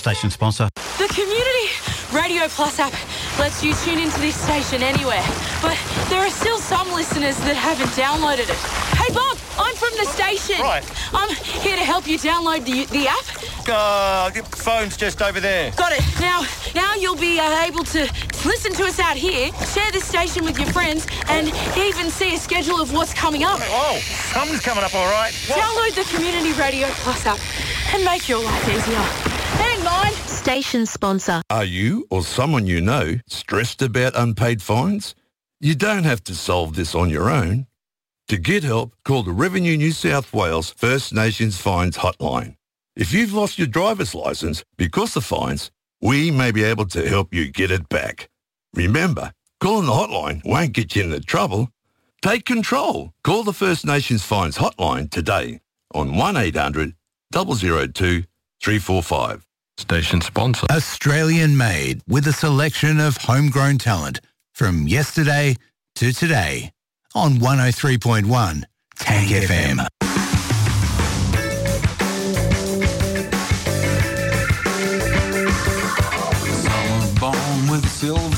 station sponsor. The Community Radio Plus app lets you tune into this station anywhere, but there are still some listeners that haven't downloaded it. Hey, Bob, I'm from the station. Right. I'm here to help you download the app. Phone's just over there. Got it. Now you'll be able to listen to us out here, share the station with your friends, and even see a schedule of what's coming up. Oh, something's coming up, all right. What? Download the Community Radio Plus app and make your life easier. Hang on. Station sponsor. Are you or someone you know stressed about unpaid fines? You don't have to solve this on your own. To get help, call the Revenue New South Wales First Nations Fines Hotline. If you've lost your driver's licence because of fines, we may be able to help you get it back. Remember, calling the hotline won't get you into trouble. Take control. Call the First Nations Fines Hotline today on 1-800-002-345. Station sponsor. Australian made with a selection of homegrown talent from yesterday to today on 103.1 Tank FM.